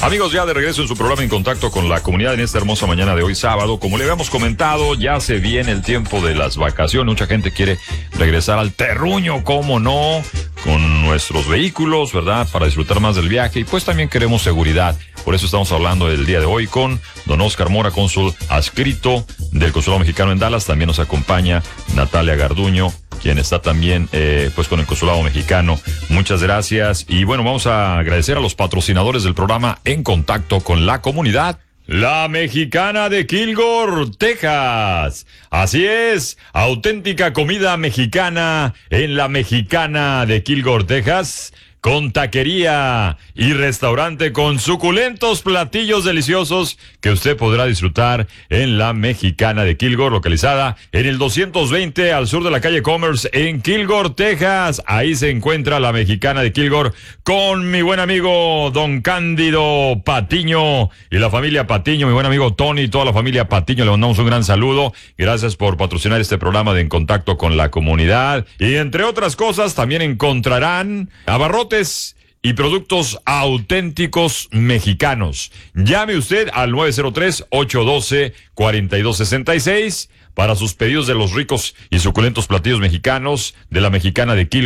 Amigos, ya de regreso en su programa En Contacto con la Comunidad en esta hermosa mañana de hoy sábado. Como le habíamos comentado, ya se viene el tiempo de las vacaciones. Mucha gente quiere regresar al terruño, cómo no, con nuestros vehículos, ¿verdad? Para disfrutar más del viaje, y pues también queremos seguridad. Por eso estamos hablando el día de hoy con don Oscar Mora, cónsul adscrito del Consulado Mexicano en Dallas. También nos acompaña Natalia Garduño, quien está también pues con el Consulado Mexicano. Muchas gracias. Y bueno, vamos a agradecer a los patrocinadores del programa En Contacto con la Comunidad. La Mexicana de Kilgore, Texas. Así es, auténtica comida mexicana en la Mexicana de Kilgore, Texas, con taquería y restaurante con suculentos platillos deliciosos que usted podrá disfrutar en la Mexicana de Kilgore, localizada en el 220 al sur de la calle Commerce en Kilgore, Texas. Ahí se encuentra la Mexicana de Kilgore con mi buen amigo don Cándido Patiño y la familia Patiño, mi buen amigo Tony y toda la familia Patiño. Le mandamos un gran saludo. Gracias por patrocinar este programa de En Contacto con la Comunidad. Y entre otras cosas, también encontrarán abarrotes y productos auténticos mexicanos. Llame usted al 903-812-4266 para sus pedidos de los ricos y suculentos platillos mexicanos de la Mexicana de Kilgore.